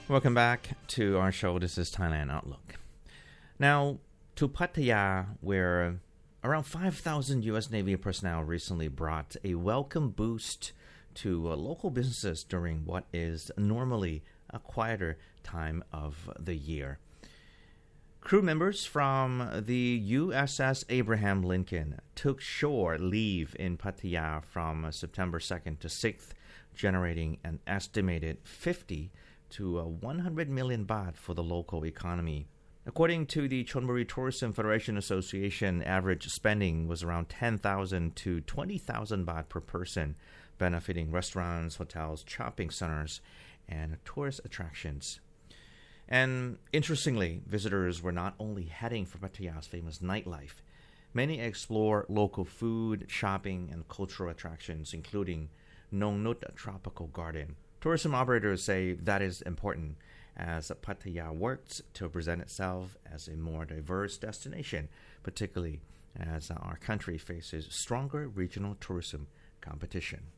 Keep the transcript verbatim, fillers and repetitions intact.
Welcome back to our show. This is Thailand Outlook. Now, to Pattaya, where around five thousand U S Navy personnel recently brought a welcome boost to uh, local businesses during what is normally a quieter time of the year. Crew members from the U S S Abraham Lincoln took shore leave in Pattaya from uh, September second to sixth, generating an estimated fifty to uh, one hundred million baht for the local economy. According to the Chonburi Tourism Federation Association, average spending was around ten thousand to twenty thousand baht per person, benefiting restaurants, hotels, shopping centers, and tourist attractions. And interestingly, visitors were not only heading for Pattaya's famous nightlife. Many explore local food, shopping, and cultural attractions, including Nong Nut Tropical Garden. Tourism operators say that is important as Pattaya works to present itself as a more diverse destination, particularly as our country faces stronger regional tourism competition.